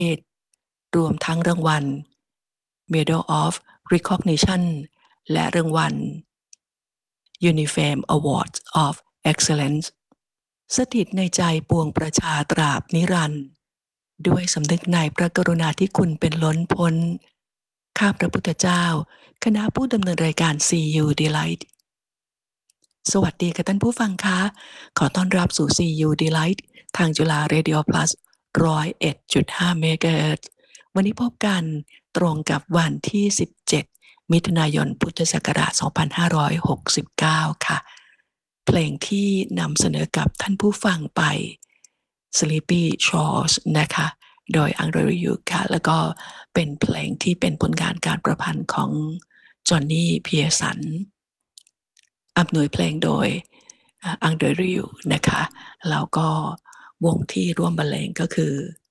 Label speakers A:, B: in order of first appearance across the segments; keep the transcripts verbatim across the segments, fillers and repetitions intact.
A: รวมทั้งรางวัล Medal of Recognition และรางวัล Unifame Award of Excellence สถิตในใจปวงประชาตราบนิรันดร์ด้วยสำนึกในพระกรุณาธิคุณเป็นล้นพ้นข้าพระพุทธเจ้าคณะผู้ดำเนินรายการ See You Delight สวัสดีค่ะท่านผู้ฟังคะขอต้อนรับสู่ See You Delight ทางจุฬา Radio Plus หนึ่งร้อยเอ็ดจุดห้า เมกะเฮิรตซ์วันนี้พบกันตรงกับวันที่สิบเจ็ดมิถุนายนพุทธศักราชสองพันห้าร้อยหกสิบเก้าค่ะเพลงที่นำเสนอกับท่านผู้ฟังไป Sleepy Shores นะคะโดยอังเดรยูค่ะแล้วก็เป็นเพลงที่เป็นผลงานการประพันธ์ของจอห์นนี่เพียร์สันอำนวยเพลงโดยอังเดรยูนะคะแล้วก็วงที่ร่วมบรรเลงก็คือ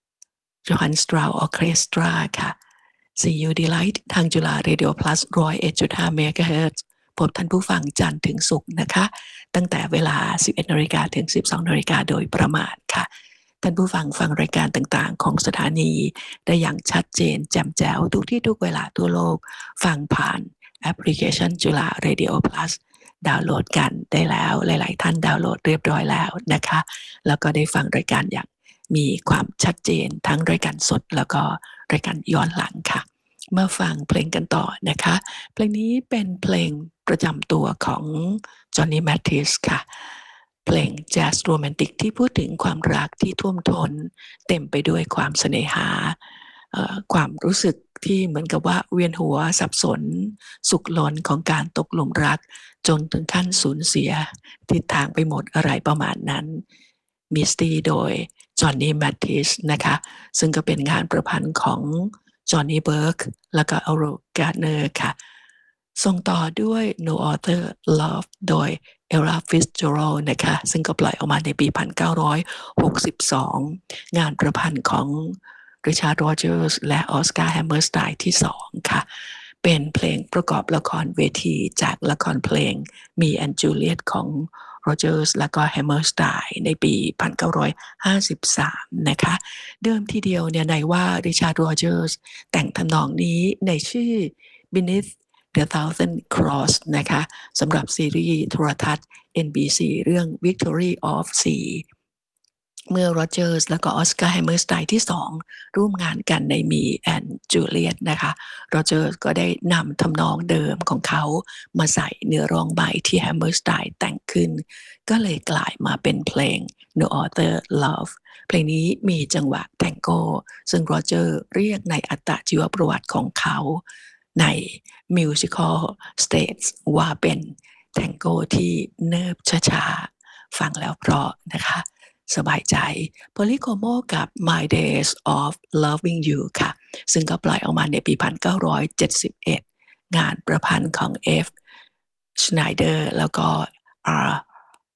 A: Johann Strauss Orchestra ค่ะ See You Delight ทางจุฬา Radio Plus หนึ่งร้อยเอ็ดจุดห้า เมกะเฮิรตซ์พบท่านผู้ฟังจันทร์ถึงศุกร์นะคะตั้งแต่เวลา สิบเอ็ดนาฬิกา ถึง สิบสองนาฬิกา โดยประมาณค่ะท่านผู้ฟังฟังรายการต่างๆของสถานีได้อย่างชัดเจนแจ่มแจ๋วทุกที่ทุกเวลาทั่วโลกฟังผ่านแอปพลิเคชันจุฬา Radio Plus ดาวน์โหลดกันได้แล้วหลายๆท่านดาวน์โหลดเรียบร้อยแล้วนะคะแล้วก็ได้ฟังรายการอย่างมีความชัดเจนทั้งรายการสดแล้วก็รายการย้อนหลังค่ะมาฟังเพลงกันต่อนะคะเพลงนี้เป็นเพลงประจำตัวของจอห์นนี่แมทธิสค่ะเพลงแจ๊สโรแมนติกที่พูดถึงความรักที่ท่วมท้นเต็มไปด้วยความเสน่หาความรู้สึกที่เหมือนกับว่าเวียนหัวสับสนสุขล้นของการตกหลุมรักจนถึงขั้นสูญเสียทิศทางไปหมดอะไรประมาณนั้นมิสตี้โดยจอห์นนี่แมทธิสนะคะซึ่งก็เป็นงานประพันธ์ของจอห์นนี่เบิร์กแล้วก็อัลโรการ์เนอร์ค่ะส่งต่อด้วย No Other Love โดย Ella Fitzgerald นะคะซึ่งก็ปล่อยออกมาในปี หนึ่งพันเก้าร้อยหกสิบสอง งานประพันธ์ของ Richard Rodgers และ Oscar Hammerstein ที่สองค่ะเป็นเพลงประกอบละครเวทีจากละครเพลง Me and Juliet ของ Rodgers และก็ Hammerstein ในปี หนึ่งพันเก้าร้อยห้าสิบสาม นะคะเดิมทีเดียวเนี่ยในว่า Richard Rodgers แต่งทำนองนี้ในชื่อ Beneath The Thousand Cross นะคะสำหรับซีรีส์โทรทัศน์ เอ็น บี ซี เรื่อง Victory of Sea เมื่อโรเจอร์สแล้วก็ออสการ์แฮมเมอร์สไตน์ที่สองร่วมงานกันใน Me and Juliet นะคะโรเจอร์สก็ได้นำทำนองเดิมของเขามาใส่เนื้อร้องใหม่ที่แฮมเมอร์สไตน์แต่งขึ้นก็เลยกลายมาเป็นเพลง No Other Love เพลงนี้มีจังหวะแทงโก้ซึ่งโรเจอร์เรียกในอัตชีวประวัติของเขาใน Musical States ว่าเป็นแทงโก้ที่เนิบช้าๆฟังแล้วเพราะนะคะสบายใจ Polycomo กับ My Days of Loving You ค่ะซึ่งก็ปล่อยออกมาในปี หนึ่งพันเก้าร้อยเจ็ดสิบเอ็ด งานประพันธ์ของ F. Schneider แล้วก็ R.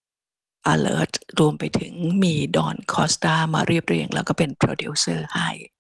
A: Alert รวมไปถึงมีดอนคอสตามาเรียบเรียงแล้วก็เป็นโปรดิวเซอร์ให้